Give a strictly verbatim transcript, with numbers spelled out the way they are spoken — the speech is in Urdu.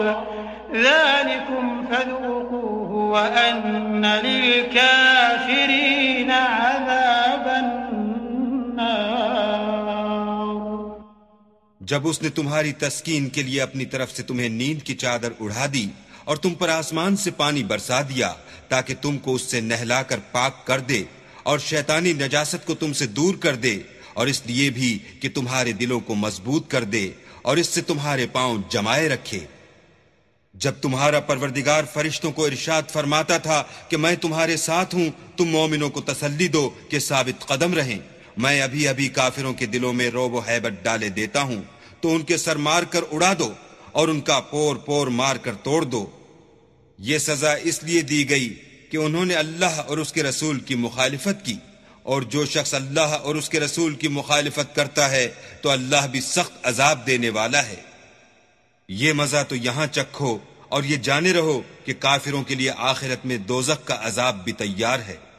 ذلكم فذوقوه وأن للكافرين عذاب النار۔ جب اس نے تمہاری تسکین کے لیے اپنی طرف سے تمہیں نیند کی چادر اڑا دی اور تم پر آسمان سے پانی برسا دیا تاکہ تم کو اس سے نہلا کر پاک کر دے اور شیطانی نجاست کو تم سے دور کر دے، اور اس لیے بھی کہ تمہارے دلوں کو مضبوط کر دے اور اس سے تمہارے پاؤں جمائے رکھے۔ جب تمہارا پروردگار فرشتوں کو ارشاد فرماتا تھا کہ میں تمہارے ساتھ ہوں، تم مومنوں کو تسلی دو کہ ثابت قدم رہیں، میں ابھی ابھی کافروں کے دلوں میں رعب و ہیبت ڈالے دیتا ہوں، تو ان کے سر مار کر اڑا دو اور ان کا پور پور مار کر توڑ دو۔ یہ سزا اس لیے دی گئی کہ انہوں نے اللہ اور اس کے رسول کی مخالفت کی، اور جو شخص اللہ اور اس کے رسول کی مخالفت کرتا ہے تو اللہ بھی سخت عذاب دینے والا ہے۔ یہ مزہ تو یہاں چکھو اور یہ جانے رہو کہ کافروں کے لیے آخرت میں دوزخ کا عذاب بھی تیار ہے۔